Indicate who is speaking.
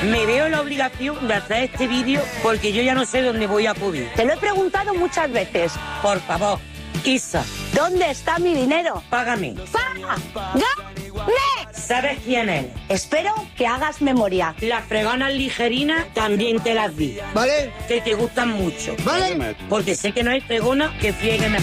Speaker 1: Me veo la obligación de hacer este vídeo porque yo ya no sé dónde voy a acudir.
Speaker 2: Te lo he preguntado muchas veces.
Speaker 1: Por favor, Isa,
Speaker 2: ¿Dónde está mi dinero?
Speaker 1: págame.
Speaker 2: ¡Págame!
Speaker 1: ¿Sabes quién es?
Speaker 2: Espero que hagas memoria.
Speaker 1: Las fregonas ligerinas también te las di.
Speaker 3: ¿Vale?
Speaker 1: Que te gustan mucho.
Speaker 3: ¿Vale?
Speaker 1: Porque sé que no hay fregona que friegue mejor.